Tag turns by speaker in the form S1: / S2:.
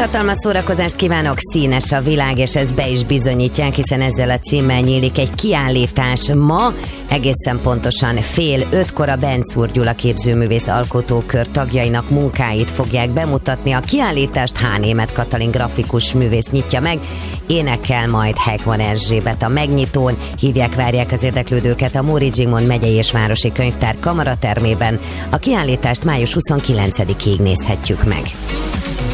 S1: Hatalmas szórakozást kívánok, színes a világ, és ezt be is bizonyítják, hiszen ezzel a címmel nyílik egy kiállítás ma, egészen pontosan 4:30-kor a Bencúr Gyula képzőművész alkotókör tagjainak munkáit fogják bemutatni. A kiállítást H. Katalin grafikus művész nyitja meg, énekel majd Heckman Erzsébet a megnyitón, várják az érdeklődőket a Móricz Zsigmond megyei és városi könyvtár kamaratermében. A kiállítást május 29-ig nézhetjük meg.